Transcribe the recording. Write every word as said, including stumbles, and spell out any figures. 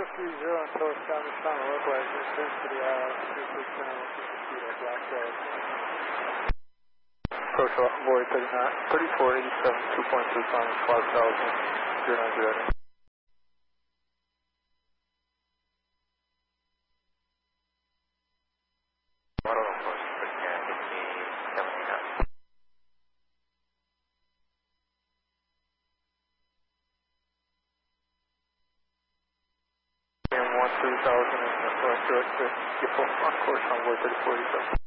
three zero until established on the localized distance to the I L S three six seven one fifty feet at Black Road. Approach Void thirty-four eighty-seven, two point three climbing five thousand, zero nine zero. three thousand and North Director, on course on Void thirty-four eighty-seven.